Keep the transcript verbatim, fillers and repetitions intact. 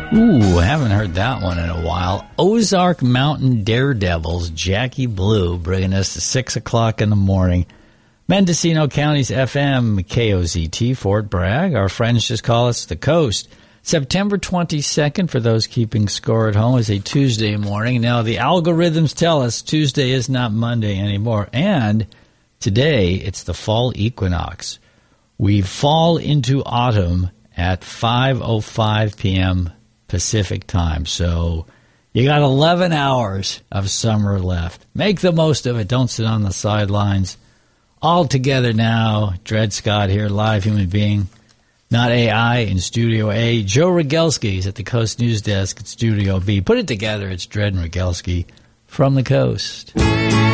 Ooh, haven't heard that one in a while. Ozark Mountain Daredevils, Jackie Blue, bringing us to six o'clock in the morning. Mendocino County's F M, K O Z T, Fort Bragg. Our friends just call us the Coast. September twenty-second, for those keeping score at home, is a Tuesday morning. Now, the algorithms tell us Tuesday is not Monday anymore. And today, it's the fall equinox. We fall into autumn at five oh five p.m. Pacific time. So you got eleven hours of summer left. Make the most of it. Don't sit on the sidelines. All together now. Dred Scott here, live human being, not A I, in Studio A. Joe Rogelski is at the Coast News Desk at Studio B. Put it together. It's Dred and Rogelski from the Coast.